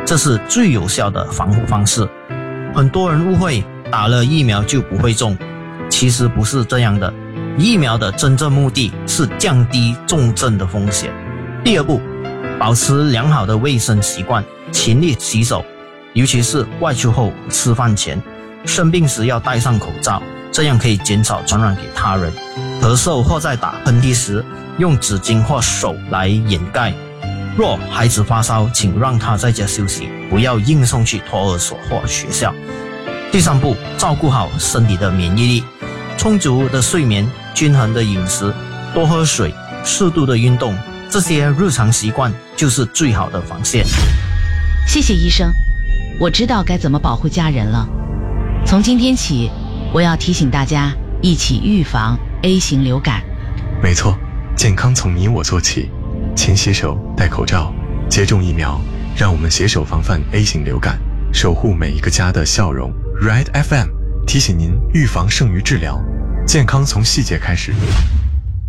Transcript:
这是最有效的防护方式。很多人误会打了疫苗就不会中，其实不是这样的。疫苗的真正目的是降低重症的风险。第二步，保持良好的卫生习惯，勤力洗手，尤其是外出后吃饭前，生病时要戴上口罩，这样可以减少传染给他人。咳嗽或在打喷嚏时，用纸巾或手来掩盖。若孩子发烧，请让他在家休息，不要硬送去托儿所或学校。第三步，照顾好身体的免疫力，充足的睡眠，均衡的饮食，多喝水，适度的运动，这些日常习惯就是最好的防线。 谢谢医生，我知道该怎么保护家人了。从今天起，我要提醒大家一起预防 A 型流感。 没错，健康从你我做起，勤洗手，戴口罩，接种疫苗，让我们携手防范 A 型流感，守护每一个家的笑容。Ride FM 提醒您，预防胜于治疗，健康从细节开始。